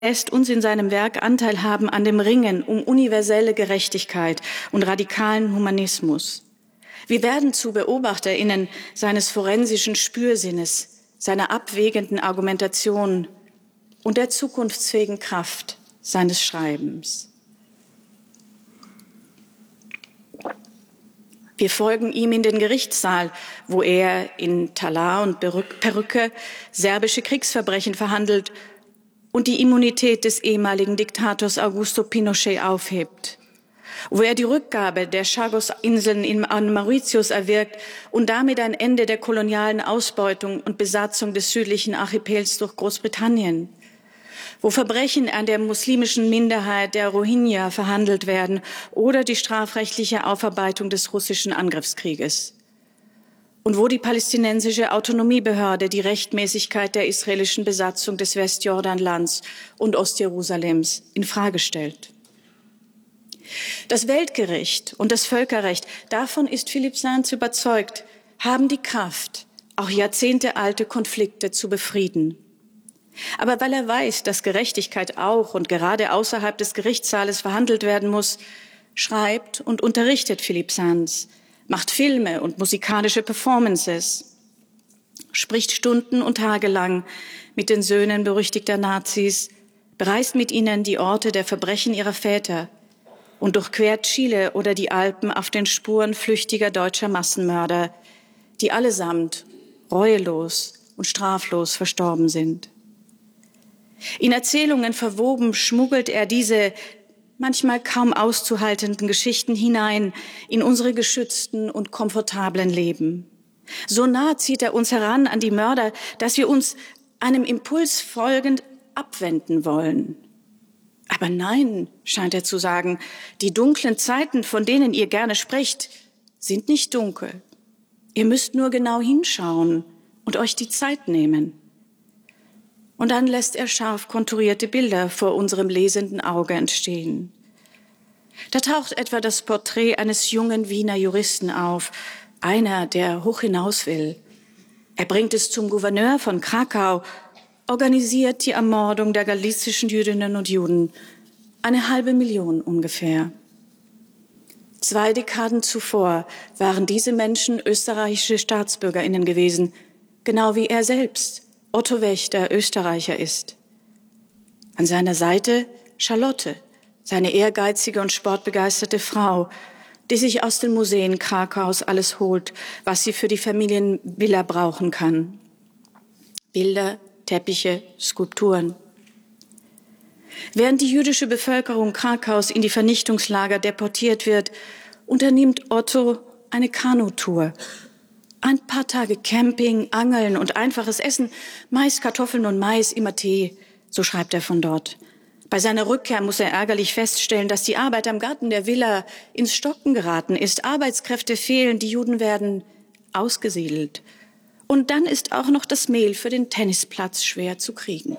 lässt uns in seinem Werk Anteil haben an dem Ringen um universelle Gerechtigkeit und radikalen Humanismus. Wir werden zu BeobachterInnen seines forensischen Spürsinnes, seiner abwägenden Argumentation und der zukunftsfähigen Kraft seines Schreibens. Wir folgen ihm in den Gerichtssaal, wo er in Talar und Perücke serbische Kriegsverbrechen verhandelt und die Immunität des ehemaligen Diktators Augusto Pinochet aufhebt, wo er die Rückgabe der Chagos-Inseln an Mauritius erwirkt und damit ein Ende der kolonialen Ausbeutung und Besatzung des südlichen Archipels durch Großbritannien, wo Verbrechen an der muslimischen Minderheit der Rohingya verhandelt werden oder die strafrechtliche Aufarbeitung des russischen Angriffskrieges. Und wo die palästinensische Autonomiebehörde die Rechtmäßigkeit der israelischen Besatzung des Westjordanlands und Ostjerusalems infrage stellt. Das Weltgericht und das Völkerrecht, davon ist Philippe Sands überzeugt, haben die Kraft, auch jahrzehntealte Konflikte zu befrieden. Aber weil er weiß, dass Gerechtigkeit auch und gerade außerhalb des Gerichtssaales verhandelt werden muss, schreibt und unterrichtet Philippe Sands, macht Filme und musikalische Performances, spricht Stunden und Tage lang mit den Söhnen berüchtigter Nazis, bereist mit ihnen die Orte der Verbrechen ihrer Väter und durchquert Chile oder die Alpen auf den Spuren flüchtiger deutscher Massenmörder, die allesamt reuelos und straflos verstorben sind. In Erzählungen verwoben schmuggelt er diese manchmal kaum auszuhaltenden Geschichten hinein in unsere geschützten und komfortablen Leben. So nah zieht er uns heran an die Mörder, dass wir uns einem Impuls folgend abwenden wollen. Aber nein, scheint er zu sagen, die dunklen Zeiten, von denen ihr gerne sprecht, sind nicht dunkel. Ihr müsst nur genau hinschauen und euch die Zeit nehmen. Und dann lässt er scharf konturierte Bilder vor unserem lesenden Auge entstehen. Da taucht etwa das Porträt eines jungen Wiener Juristen auf, einer, der hoch hinaus will. Er bringt es zum Gouverneur von Krakau, organisiert die Ermordung der galizischen Jüdinnen und Juden, 500.000 ungefähr. 2 Dekaden zuvor waren diese Menschen österreichische StaatsbürgerInnen gewesen, genau wie er selbst, Otto Wächter, Österreicher ist. An seiner Seite Charlotte, seine ehrgeizige und sportbegeisterte Frau, die sich aus den Museen Krakaus alles holt, was sie für die Familienvilla brauchen kann. Bilder, Teppiche, Skulpturen. Während die jüdische Bevölkerung Krakaus in die Vernichtungslager deportiert wird, unternimmt Otto eine Kanutour. Ein paar Tage Camping, Angeln und einfaches Essen, Mais, Kartoffeln und Mais, immer Tee, so schreibt er von dort. Bei seiner Rückkehr muss er ärgerlich feststellen, dass die Arbeit am Garten der Villa ins Stocken geraten ist. Arbeitskräfte fehlen, die Juden werden ausgesiedelt. Und dann ist auch noch das Mehl für den Tennisplatz schwer zu kriegen.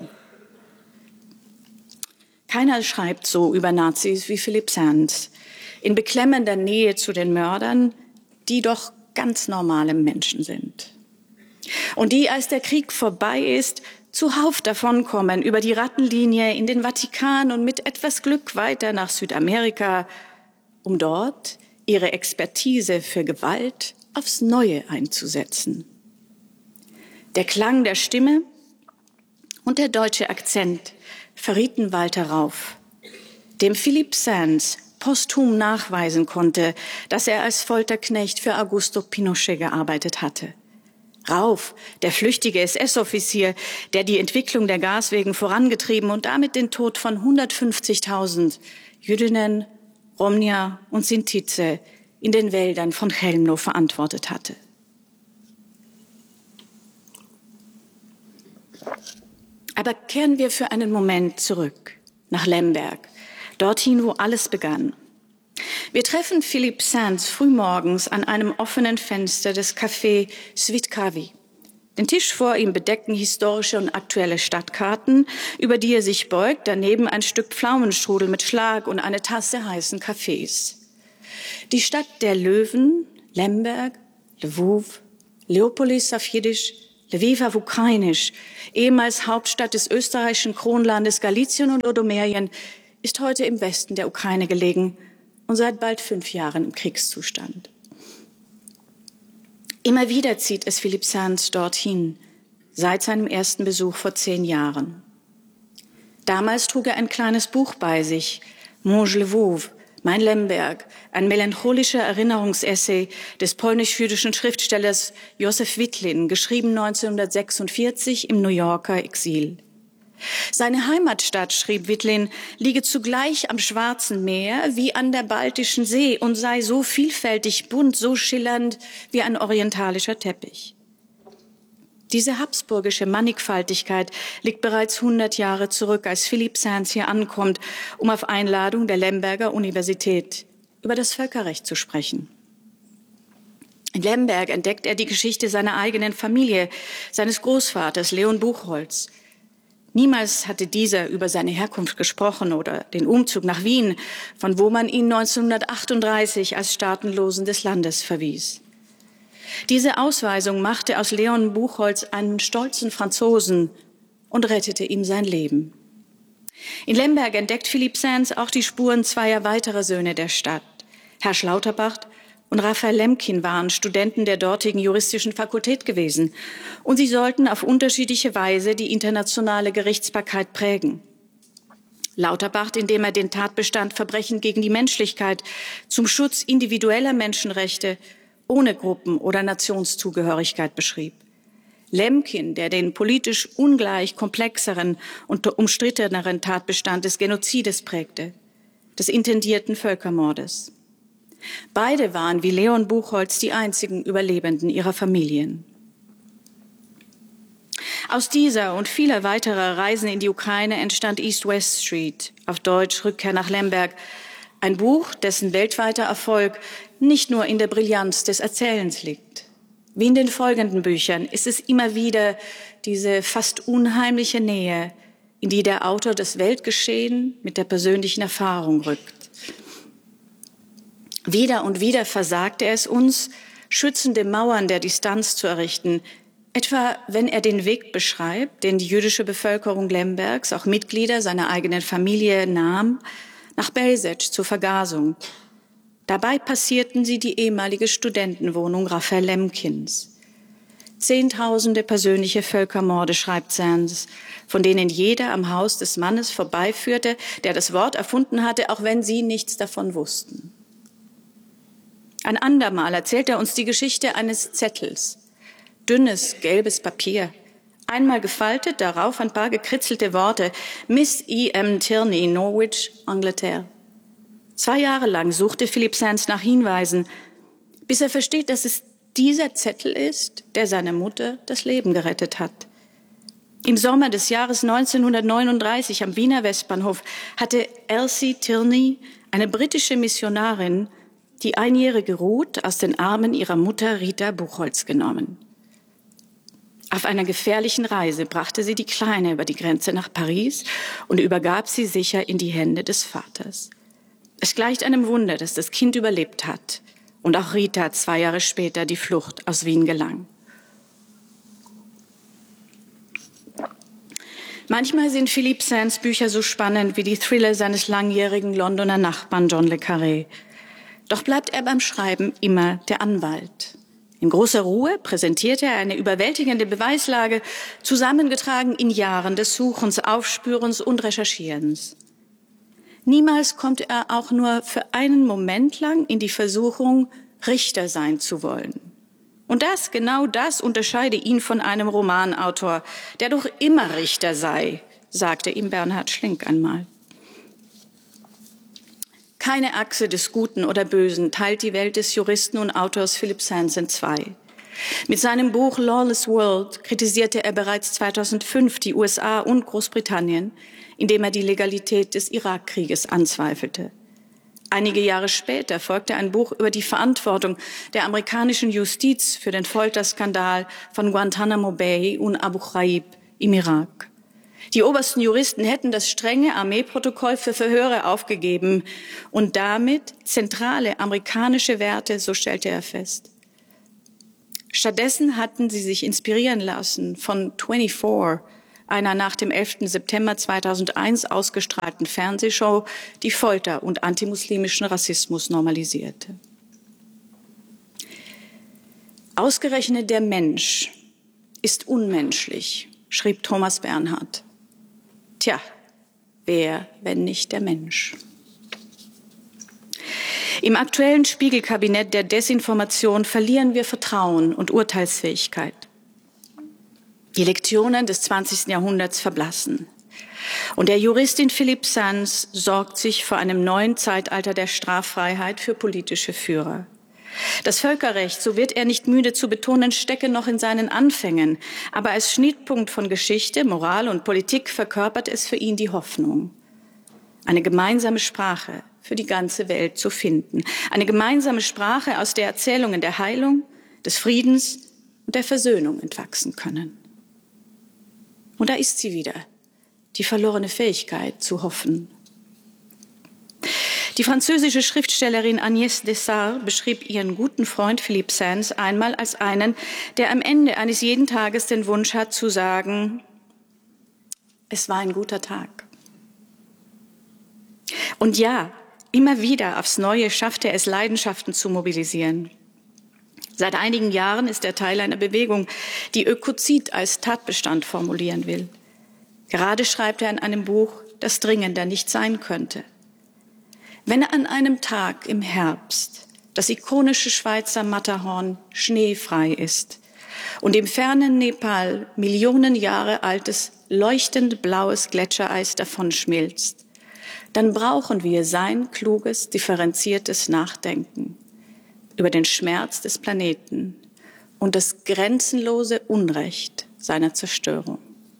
Keiner schreibt so über Nazis wie Philippe Sands, in beklemmender Nähe zu den Mördern, die doch ganz normale Menschen sind. Und die, als der Krieg vorbei ist, zuhauf davonkommen über die Rattenlinie in den Vatikan und mit etwas Glück weiter nach Südamerika, um dort ihre Expertise für Gewalt aufs Neue einzusetzen. Der Klang der Stimme und der deutsche Akzent verrieten Walter Rauff, dem Philippe Sands posthum nachweisen konnte, dass er als Folterknecht für Augusto Pinochet gearbeitet hatte. Rauff, der flüchtige SS-Offizier, der die Entwicklung der Gaswegen vorangetrieben und damit den Tod von 150.000 Jüdinnen, Romnia und Sintize in den Wäldern von Chełmno verantwortet hatte. Aber kehren wir für einen Moment zurück nach Lemberg, dorthin, wo alles begann. Wir treffen Philippe Sands frühmorgens an einem offenen Fenster des Café Svitkavi. Den Tisch vor ihm bedecken historische und aktuelle Stadtkarten, über die er sich beugt, daneben ein Stück Pflaumenstrudel mit Schlag und eine Tasse heißen Kaffees. Die Stadt der Löwen, Lemberg, Lwów, Leopolis auf Jiddisch, Lwiw auf Ukrainisch, ehemals Hauptstadt des österreichischen Kronlandes Galizien und Lodomerien, ist heute im Westen der Ukraine gelegen und seit bald 5 Jahren im Kriegszustand. Immer wieder zieht es Philippe Sands dorthin, seit seinem ersten Besuch vor 10 Jahren. Damals trug er ein kleines Buch bei sich, Mon Lwów, Mein Lemberg, ein melancholischer Erinnerungsessay des polnisch-jüdischen Schriftstellers Józef Witlin, geschrieben 1946 im New Yorker Exil. Seine Heimatstadt, schrieb Witlin, liege zugleich am Schwarzen Meer wie an der Baltischen See und sei so vielfältig bunt, so schillernd wie ein orientalischer Teppich. Diese habsburgische Mannigfaltigkeit liegt bereits 100 Jahre zurück, als Philippe Sands hier ankommt, um auf Einladung der Lemberger Universität über das Völkerrecht zu sprechen. In Lemberg entdeckt er die Geschichte seiner eigenen Familie, seines Großvaters Leon Buchholz. Niemals hatte dieser über seine Herkunft gesprochen oder den Umzug nach Wien, von wo man ihn 1938 als Staatenlosen des Landes verwies. Diese Ausweisung machte aus Leon Buchholz einen stolzen Franzosen und rettete ihm sein Leben. In Lemberg entdeckt Philippe Sands auch die Spuren zweier weiterer Söhne der Stadt. Herr Schlauterbach und Raphael Lemkin waren Studenten der dortigen juristischen Fakultät gewesen und sie sollten auf unterschiedliche Weise die internationale Gerichtsbarkeit prägen. Lauterbach, indem er den Tatbestand Verbrechen gegen die Menschlichkeit zum Schutz individueller Menschenrechte ohne Gruppen- oder Nationszugehörigkeit beschrieb. Lemkin, der den politisch ungleich komplexeren und umstritteneren Tatbestand des Genozides prägte, des intendierten Völkermordes. Beide waren wie Leon Buchholz die einzigen Überlebenden ihrer Familien. Aus dieser und vieler weiterer Reisen in die Ukraine entstand East-West Street, auf Deutsch Rückkehr nach Lemberg, ein Buch, dessen weltweiter Erfolg nicht nur in der Brillanz des Erzählens liegt. Wie in den folgenden Büchern ist es immer wieder diese fast unheimliche Nähe, in die der Autor das Weltgeschehen mit der persönlichen Erfahrung rückt. Wieder und wieder versagt er es uns, schützende Mauern der Distanz zu errichten, etwa wenn er den Weg beschreibt, den die jüdische Bevölkerung Lembergs, auch Mitglieder seiner eigenen Familie, nahm, nach Belzec zur Vergasung. Dabei passierten sie die ehemalige Studentenwohnung Raphael Lemkins. Zehntausende persönliche Völkermorde, schreibt Sands, von denen jeder am Haus des Mannes vorbeiführte, der das Wort erfunden hatte, auch wenn sie nichts davon wussten. Ein andermal erzählt er uns die Geschichte eines Zettels. Dünnes, gelbes Papier. Einmal gefaltet, darauf ein paar gekritzelte Worte. Miss E.M. Tierney, Norwich, Angleterre. 2 Jahre lang suchte Philippe Sands nach Hinweisen, bis er versteht, dass es dieser Zettel ist, der seiner Mutter das Leben gerettet hat. Im Sommer des Jahres 1939 am Wiener Westbahnhof hatte Elsie Tierney, eine britische Missionarin, die einjährige Ruth aus den Armen ihrer Mutter Rita Buchholz genommen. Auf einer gefährlichen Reise brachte sie die Kleine über die Grenze nach Paris und übergab sie sicher in die Hände des Vaters. Es gleicht einem Wunder, dass das Kind überlebt hat und auch Rita 2 Jahre später die Flucht aus Wien gelang. Manchmal sind Philippe Sands Bücher so spannend wie die Thriller seines langjährigen Londoner Nachbarn John le Carré. Doch bleibt er beim Schreiben immer der Anwalt. In großer Ruhe präsentiert er eine überwältigende Beweislage, zusammengetragen in Jahren des Suchens, Aufspürens und Recherchierens. Niemals kommt er auch nur für einen Moment lang in die Versuchung, Richter sein zu wollen. Und genau das unterscheide ihn von einem Romanautor, der doch immer Richter sei, sagte ihm Bernhard Schlink einmal. Keine Achse des Guten oder Bösen teilt die Welt des Juristen und Autors Philippe Sands in 2. Mit seinem Buch Lawless World kritisierte er bereits 2005 die USA und Großbritannien, indem er die Legalität des Irakkrieges anzweifelte. Einige Jahre später folgte ein Buch über die Verantwortung der amerikanischen Justiz für den Folterskandal von Guantanamo Bay und Abu Ghraib im Irak. Die obersten Juristen hätten das strenge Armeeprotokoll für Verhöre aufgegeben und damit zentrale amerikanische Werte, so stellte er fest. Stattdessen hatten sie sich inspirieren lassen von 24, einer nach dem 11. September 2001 ausgestrahlten Fernsehshow, die Folter und antimuslimischen Rassismus normalisierte. Ausgerechnet der Mensch ist unmenschlich, schrieb Thomas Bernhard. Tja, wer, wenn nicht der Mensch? Im aktuellen Spiegelkabinett der Desinformation verlieren wir Vertrauen und Urteilsfähigkeit. Die Lektionen des 20. Jahrhunderts verblassen. Und der Juristin Philippe Sands sorgt sich vor einem neuen Zeitalter der Straffreiheit für politische Führer. Das Völkerrecht, so wird er nicht müde zu betonen, stecke noch in seinen Anfängen. Aber als Schnittpunkt von Geschichte, Moral und Politik verkörpert es für ihn die Hoffnung, eine gemeinsame Sprache für die ganze Welt zu finden. Eine gemeinsame Sprache, aus der Erzählungen der Heilung, des Friedens und der Versöhnung entwachsen können. Und da ist sie wieder, die verlorene Fähigkeit zu hoffen. Die französische Schriftstellerin Agnès Dessart beschrieb ihren guten Freund Philippe Sands einmal als einen, der am Ende eines jeden Tages den Wunsch hat zu sagen, es war ein guter Tag. Und ja, immer wieder aufs Neue schafft er es, Leidenschaften zu mobilisieren. Seit einigen Jahren ist er Teil einer Bewegung, die Ökozid als Tatbestand formulieren will. Gerade schreibt er in einem Buch, das dringender nicht sein könnte. Wenn an einem Tag im Herbst das ikonische Schweizer Matterhorn schneefrei ist und im fernen Nepal Millionen Jahre altes, leuchtend blaues Gletschereis davonschmilzt, dann brauchen wir sein kluges, differenziertes Nachdenken über den Schmerz des Planeten und das grenzenlose Unrecht seiner Zerstörung.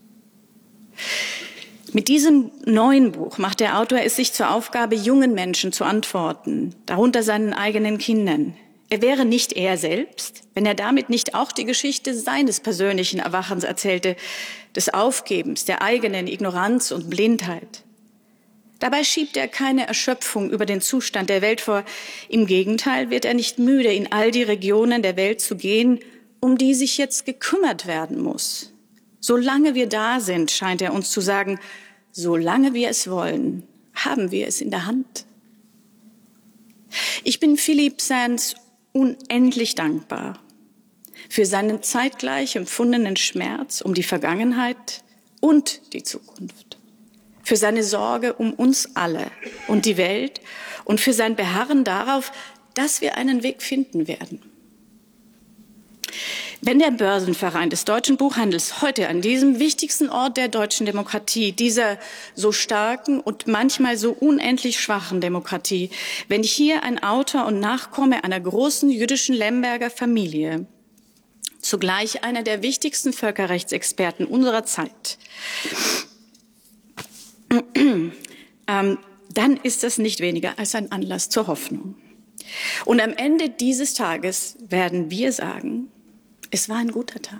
Mit diesem neuen Buch macht der Autor es sich zur Aufgabe, jungen Menschen zu antworten, darunter seinen eigenen Kindern. Er wäre nicht er selbst, wenn er damit nicht auch die Geschichte seines persönlichen Erwachens erzählte, des Aufgebens, der eigenen Ignoranz und Blindheit. Dabei schiebt er keine Erschöpfung über den Zustand der Welt vor. Im Gegenteil wird er nicht müde, in all die Regionen der Welt zu gehen, um die sich jetzt gekümmert werden muss. Solange wir da sind, scheint er uns zu sagen, solange wir es wollen, haben wir es in der Hand. Ich bin Philippe Sands unendlich dankbar für seinen zeitgleich empfundenen Schmerz um die Vergangenheit und die Zukunft, für seine Sorge um uns alle und die Welt und für sein Beharren darauf, dass wir einen Weg finden werden. Wenn der Börsenverein des deutschen Buchhandels heute an diesem wichtigsten Ort der deutschen Demokratie, dieser so starken und manchmal so unendlich schwachen Demokratie, wenn hier ein Autor und Nachkomme einer großen jüdischen Lemberger Familie, zugleich einer der wichtigsten Völkerrechtsexperten unserer Zeit, dann ist das nicht weniger als ein Anlass zur Hoffnung. Und am Ende dieses Tages werden wir sagen, es war ein guter Tag.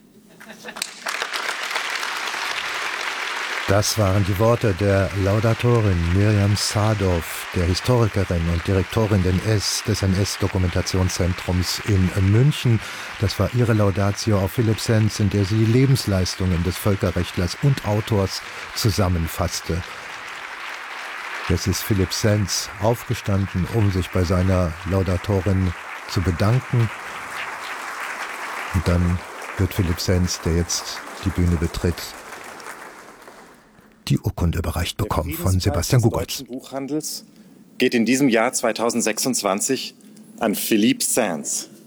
Das waren die Worte der Laudatorin Miriam Sadow, der Historikerin und Direktorin des NS-Dokumentationszentrums in München. Das war ihre Laudatio auf Philippe Sands, in der sie die Lebensleistungen des Völkerrechtlers und Autors zusammenfasste. Jetzt ist Philippe Sands aufgestanden, um sich bei seiner Laudatorin zu bedanken. Und dann wird Philippe Sands, der jetzt die Bühne betritt, die Urkunde überreicht bekommen von Sebastian Gugolz. Der Friedenspreis des deutschen Buchhandels geht in diesem Jahr 2026 an Philippe Sands.